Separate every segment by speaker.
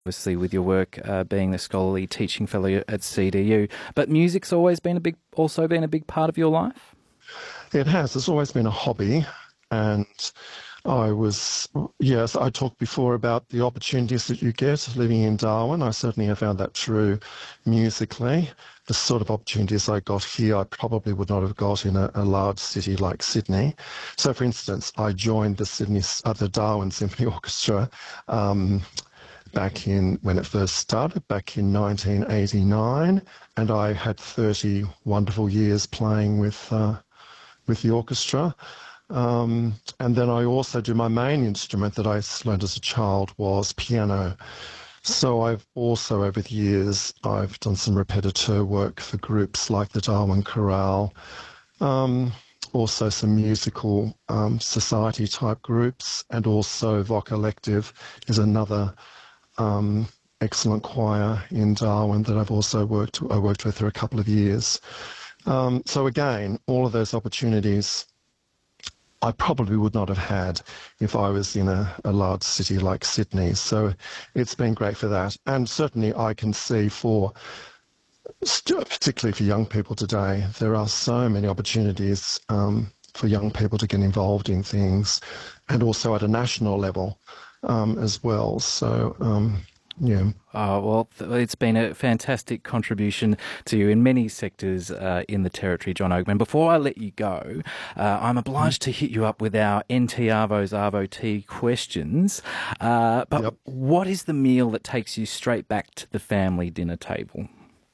Speaker 1: obviously with your work being the scholarly teaching fellow at CDU. But music's always been also been a big part of your life?
Speaker 2: It has. It's always been a hobby. And yes, I talked before about the opportunities that you get living in Darwin. I certainly have found that true musically. The sort of opportunities I got here, I probably would not have got in a large city like Sydney. So, for instance, I joined the Darwin Symphony Orchestra when it first started, back in 1989, and I had 30 wonderful years playing with the orchestra. And then I also do my main instrument that I learned as a child was piano. So I've also, over the years, I've done some repetiteur work for groups like the Darwin Chorale, also some musical society type groups, and also Voc Elective is another excellent choir in Darwin that I worked with for a couple of years. So again, all of those opportunities I probably would not have had if I was in a large city like Sydney. So it's been great for that. And certainly I can see particularly for young people today, there are so many opportunities for young people to get involved in things, and also at a national level as well. So, yeah.
Speaker 1: Oh, well, it's been a fantastic contribution to you in many sectors in the Territory, John Oakman. Before I let you go, I'm obliged to hit you up with our NT Arvo's Arvo Tea questions. But What is the meal that takes you straight back to the family dinner table?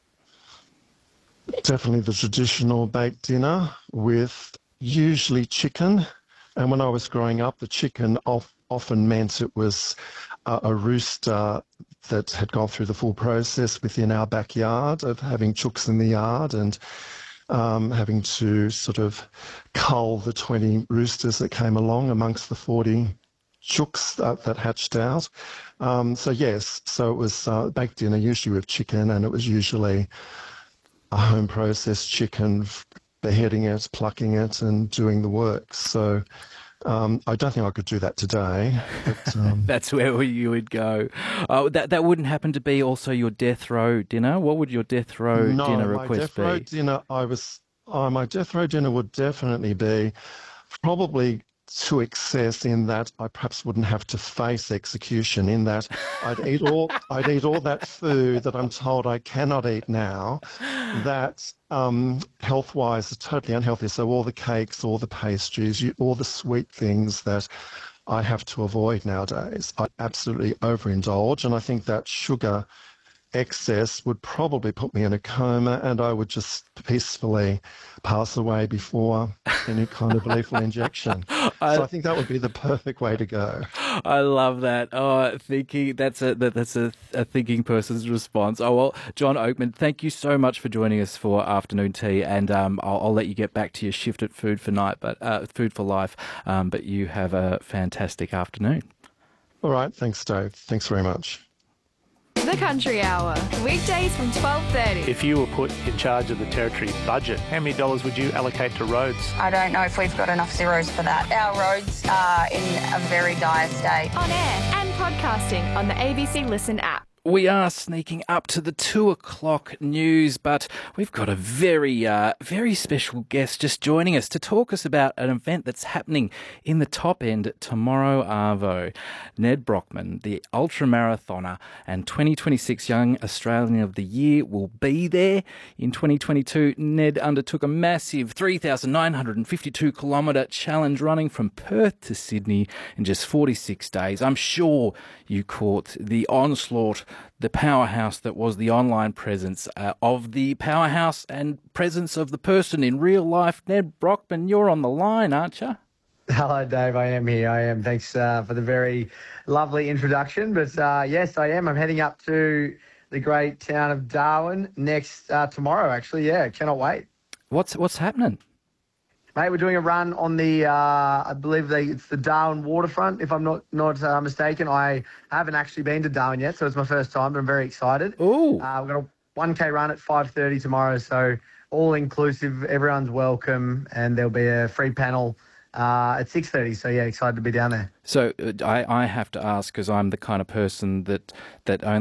Speaker 2: Definitely the traditional baked dinner with usually chicken. And when I was growing up, the chicken often meant it was a rooster that had gone through the full process within our backyard of having chooks in the yard and having to sort of cull the 20 roosters that came along amongst the 40 chooks that hatched out. So it was baked dinner usually with chicken, and it was usually a home processed chicken, beheading it, plucking it, and doing the work. So I don't think I could do that today. But,
Speaker 1: that's where you would go. That wouldn't happen to be also your death row dinner. What would your death row dinner request be?
Speaker 2: My death row dinner would definitely be probably to excess in that I perhaps wouldn't have to face execution, in that I'd eat all that food that I'm told I cannot eat now, that health-wise is totally unhealthy. So all the cakes, all the pastries, all the sweet things that I have to avoid nowadays, I absolutely overindulge, and I think that sugar excess would probably put me in a coma, and I would just peacefully pass away before any kind of lethal injection. So I think that would be the perfect way to go.
Speaker 1: I love that. Oh, that's a thinking person's response. Oh well, John Oakman, thank you so much for joining us for afternoon tea, and I'll let you get back to your shift at Food for Life. But you have a fantastic afternoon.
Speaker 2: All right, thanks, Dave. Thanks very much.
Speaker 3: The Country Hour, weekdays from 12:30.
Speaker 4: If you were put in charge of the Territory budget, how many dollars would you allocate to roads?
Speaker 5: I don't know if we've got enough zeros for that. Our roads are in a very dire state.
Speaker 3: On air and podcasting on the ABC Listen app.
Speaker 1: We are sneaking up to the 2 o'clock news, but we've got a very special guest just joining us to talk us about an event that's happening in the top end tomorrow, Arvo. Ned Brockman, the ultramarathoner and 2026 Young Australian of the Year, will be there. In 2022, Ned undertook a massive 3,952-kilometre challenge running from Perth to Sydney in just 46 days. I'm sure you caught the onslaught, the powerhouse that was the online presence of the powerhouse and presence of the person in real life. Ned Brockman, you're on the line, aren't you?
Speaker 6: Hello, Dave. I am here. I am. Thanks for the very lovely introduction. But yes, I am. I'm heading up to the great town of Darwin tomorrow, actually. Yeah, cannot wait.
Speaker 1: What's happening?
Speaker 6: Mate, we're doing a run on the, I believe it's the Darwin waterfront, if I'm not mistaken. I haven't actually been to Darwin yet, so it's my first time, but I'm very excited.
Speaker 1: Ooh.
Speaker 6: We've got a 1K run at 5:30 tomorrow, so all inclusive, everyone's welcome, and there'll be a free panel at 6:30. So yeah, excited to be down there.
Speaker 1: So I have to ask, because I'm the kind of person that only